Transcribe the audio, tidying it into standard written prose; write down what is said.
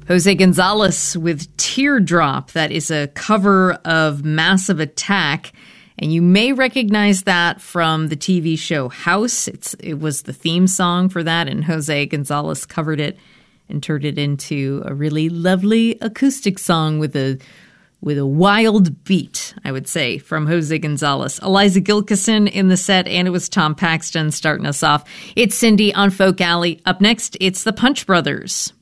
Jose Gonzalez with Teardrop. That is a cover of Massive Attack. And you may recognize that from the TV show House. It was the theme song for that, and Jose Gonzalez covered it and turned it into a really lovely acoustic song with a wild beat, I would say, from Jose Gonzalez. Eliza Gilkison in the set, and it was Tom Paxton starting us off. It's Cindy on Folk Alley. Up next, it's the Punch Brothers.